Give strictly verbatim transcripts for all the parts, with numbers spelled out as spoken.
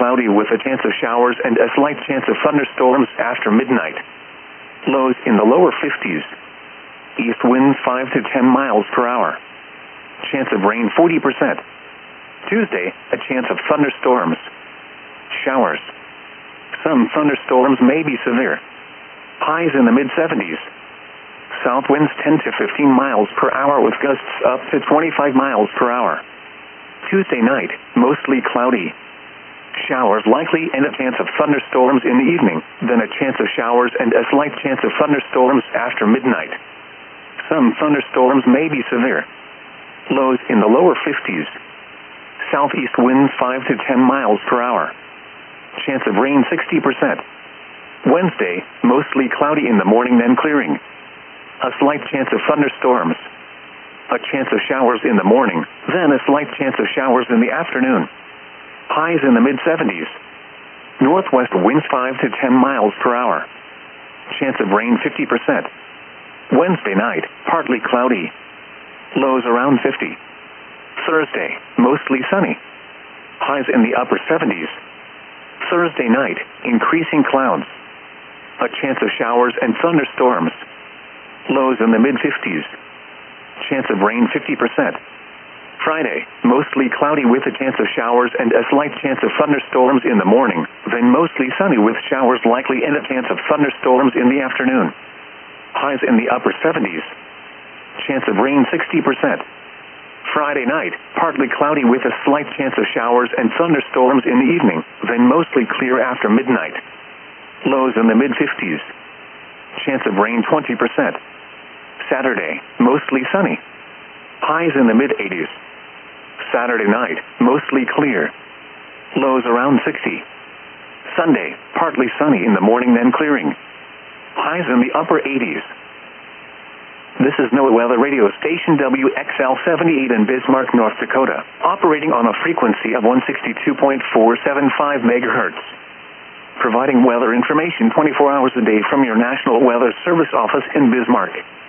cloudy with a chance of showers and a slight chance of thunderstorms after midnight. Lows in the lower fifties. East winds five to ten miles per hour. Chance of rain forty percent. Tuesday, a chance of thunderstorms. Showers. Some thunderstorms may be severe. Highs in the mid seventies. South winds ten to fifteen miles per hour with gusts up to twenty-five miles per hour. Tuesday night, mostly cloudy. Showers likely and a chance of thunderstorms in the evening, then a chance of showers and a slight chance of thunderstorms after midnight. Some thunderstorms may be severe. Lows in the lower fifties. Southeast winds five to ten miles per hour. Chance of rain sixty percent. Wednesday, mostly cloudy in the morning then clearing. A slight chance of thunderstorms. A chance of showers in the morning, then a slight chance of showers in the afternoon. Highs in the mid seventies. Northwest winds five to ten miles per hour. Chance of rain fifty percent. Wednesday night, partly cloudy. Lows around fifty. Thursday, mostly sunny. Highs in the upper seventies. Thursday night, increasing clouds. A chance of showers and thunderstorms. Lows in the mid fifties. Chance of rain fifty percent. Friday, mostly cloudy with a chance of showers and a slight chance of thunderstorms in the morning, then mostly sunny with showers likely and a chance of thunderstorms in the afternoon. Highs in the upper seventies. Chance of rain sixty percent. Friday night, partly cloudy with a slight chance of showers and thunderstorms in the evening, then mostly clear after midnight. Lows in the mid fifties. Chance of rain twenty percent. Saturday, mostly sunny. Highs in the mid eighties. Saturday night, mostly clear. Lows around sixty. Sunday, partly sunny in the morning then clearing. Highs in the upper eighties. This is NOAA Weather Radio Station W X L seventy-eight in Bismarck, North Dakota, operating on a frequency of one sixty-two point four seven five megahertz. Providing weather information twenty-four hours a day from your National Weather Service office in Bismarck.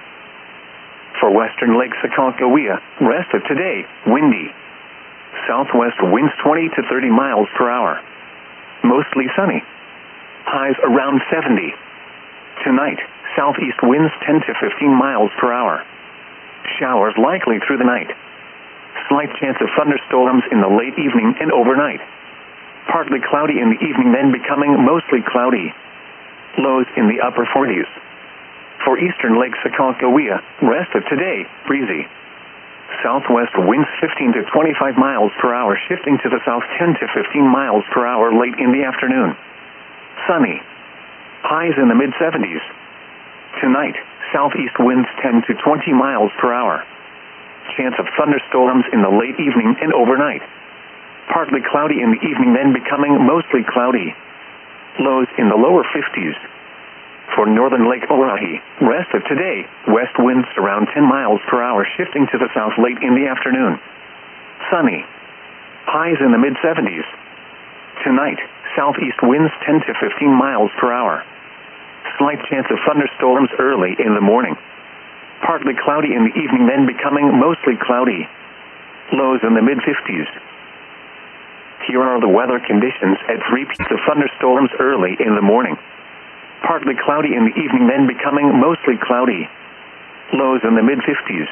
For western Lake Aconcagua, rest of today, windy. Southwest winds twenty to thirty miles per hour. Mostly sunny. Highs around seventy. Tonight, southeast winds ten to fifteen miles per hour. Showers likely through the night. Slight chance of thunderstorms in the late evening and overnight. Partly cloudy in the evening then becoming mostly cloudy. Lows in the upper forties. For eastern Lake Aconcagua, rest of today, breezy. Southwest winds fifteen to twenty-five miles per hour shifting to the south ten to fifteen miles per hour late in the afternoon. Sunny. Highs in the mid seventies. Tonight, southeast winds ten to twenty miles per hour. Chance of thunderstorms in the late evening and overnight. Partly cloudy in the evening then becoming mostly cloudy. Lows in the lower fifties. For northern Lake Oahe, rest of today, west winds around ten miles per hour shifting to the south late in the afternoon. Sunny. Highs in the mid seventies. Tonight, southeast winds ten to fifteen miles per hour. Slight chance of thunderstorms early in the morning. Partly cloudy in the evening then becoming mostly cloudy. Lows in the mid fifties. Here are the weather conditions at three p m of thunderstorms early in the morning. Partly cloudy in the evening then becoming mostly cloudy. Lows in the mid fifties.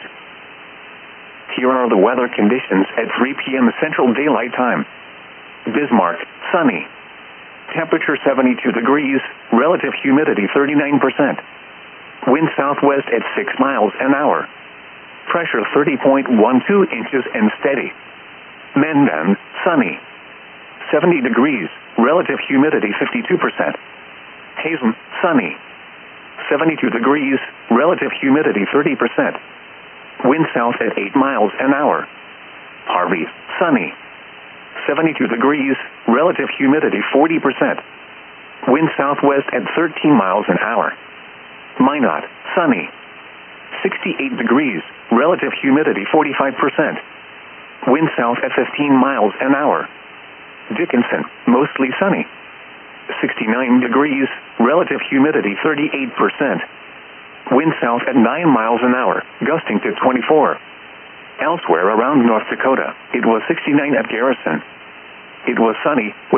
Here are the weather conditions at three p m Central Daylight Time. Bismarck, sunny. Temperature seventy-two degrees, relative humidity thirty-nine percent. Wind southwest at six miles an hour. Pressure thirty point one two inches and steady. Mandan, sunny. seventy degrees, relative humidity fifty-two percent. Hazen, sunny. seventy-two degrees, relative humidity thirty percent. Wind south at eight miles an hour. Harvey, sunny. seventy-two degrees, relative humidity forty percent. Wind southwest at thirteen miles an hour. Minot, sunny. sixty-eight degrees, relative humidity forty-five percent. Wind south at fifteen miles an hour. Dickinson, mostly sunny. sixty-nine degrees, relative humidity thirty-eight percent. Wind south at nine miles an hour, gusting to twenty-four. Elsewhere around North Dakota, it was sixty-nine at Garrison. It was sunny, with